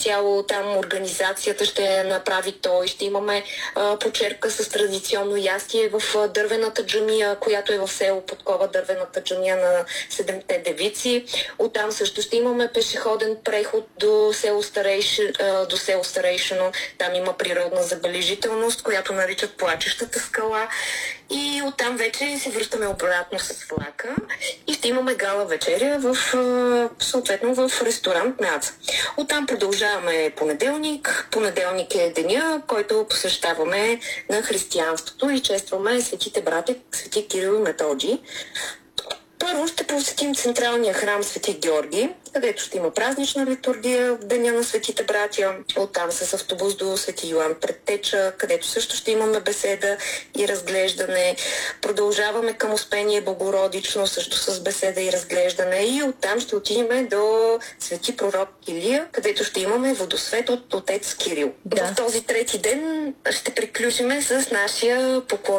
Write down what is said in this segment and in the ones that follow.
цяло там организацията ще направи той. Ще имаме почерка с традиционно ястие в дървената джамия, която е в село Подкова, дървената джамия на Седемте девици. Оттам също ще имаме пешеходен преход до село Старейшино. Там има природна забележителност, която наричат Плачещата скала. И оттам вече се връщаме обратно с влака и ще имаме гала вечеря съответно в ресторант Мяца. Оттам продължаваме понеделник. Понеделник е деня, който посещаваме на християнството и честваме светите братя, свети Кирил и Методий. Първо ще посетим централния храм Свети Георги, където ще има празнична литургия в Деня на светите братя. Оттам с автобус до Свети Йоан Предтеча, където също ще имаме беседа и разглеждане. Продължаваме към Успение Богородично, също с беседа и разглеждане. И оттам ще отидем до Свети пророк Илия, където ще имаме водосвет от отец Кирил. Да. В този трети ден ще приключим с нашия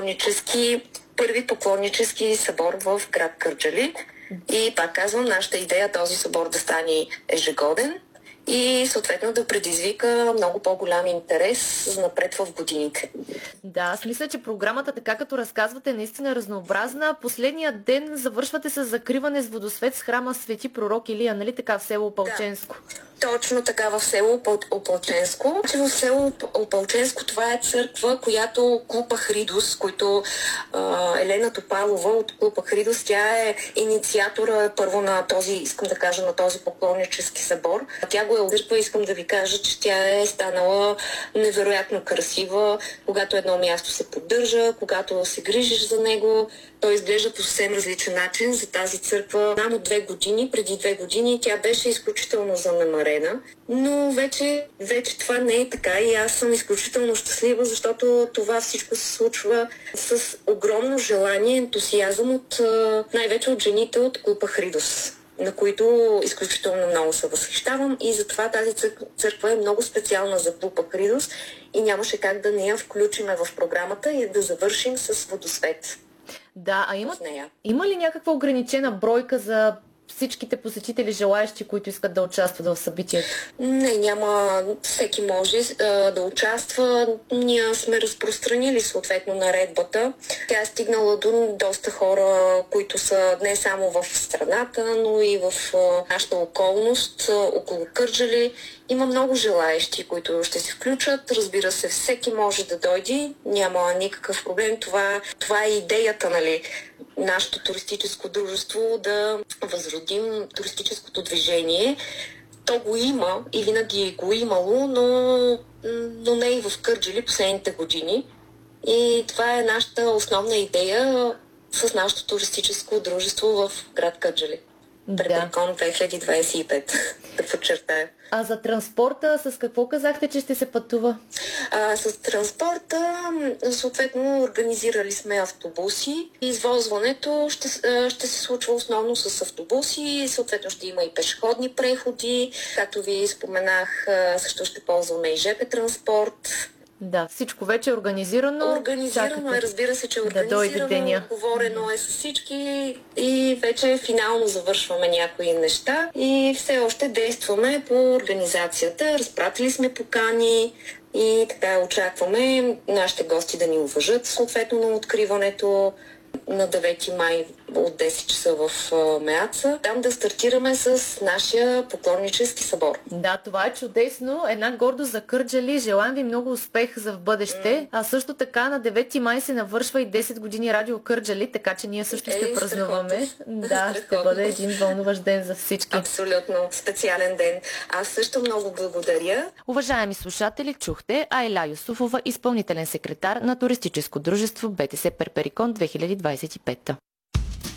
първи поклоннически събор в град Кърджали. И пак казвам, нашата идея този събор да стане ежегоден и съответно да предизвика много по-голям интерес за напред в годините. Да, аз мисля, че програмата, така като разказвате, е наистина разнообразна. Последния ден завършвате с закриване с водосвет с храма Свети пророк Илия, нали така, в село Опалченско? Да. Точно така, в село Опалченско. В село Опалченско това е църква, която Клуб Ахридос, който Елена Топалова от Клуб Ахридос, тя е инициатора първо на този поклоннически събор. Тя го е църква, искам да ви кажа, че тя е станала невероятно красива, когато едно място се поддържа, когато се грижиш за него. Той изглежда по съвсем различен начин. За тази църква само преди 2 години тя беше изключително занемарена, но вече това не е така и аз съм изключително щастлива, защото това всичко се случва с огромно желание, ентусиазъм най-вече от жените от Клуб Ахридос, на които изключително много се възхищавам и затова тази църква е много специална за Клуб Ахридос и нямаше как да не я включиме в програмата и да завършим с водосвет. Да, има ли някаква ограничена бройка за всичките посетители, желаящи, които искат да участват в събитието? Не, няма. Всеки може да участва. Ние сме разпространили съответно наредбата. Тя е стигнала до доста хора, които са не само в страната, но и в нашата околност, около Кърджали. Има много желаещи, които ще се включат. Разбира се, всеки може да дойде. Няма никакъв проблем. Това е идеята, нали? Нашето туристическо дружество да възродим туристическото движение. То го има и винаги го имало, но не и в Кърджали последните години. И това е нашата основна идея с нашето туристическо дружество в град Кърджали. Преперикон 2025, да подчертая. А за транспорта, с какво казахте, че ще се пътува? С транспорта, съответно, организирали сме автобуси. Извозването ще се случва основно с автобуси. Съответно, ще има и пешеходни преходи. Както ви споменах, също ще ползваме и ЖП транспорт. Да, всичко вече е организирано. Организирано е, разбира се, че е организирано, говорено е с всички и вече финално завършваме някои неща и все още действаме по организацията. Разпратили сме покани и така очакваме нашите гости да ни уважат съответно на откриването на 9 май от 10 часа в Меаца. Там да стартираме с нашия поклоннически събор. Да, това е чудесно. Една гордост за Кърджали. Желаем ви много успех за в бъдеще. А също така на 9 май се навършва и 10 години Радио Кърджали, така че ние също ще празнуваме. Да, ще бъде един вълнуващ ден за всички. Абсолютно. Специален ден. Аз също много благодаря. Уважаеми слушатели, чухте Айла Юсуфова, изпълнителен секретар на туристическо дружество БТС Перперикон 2025.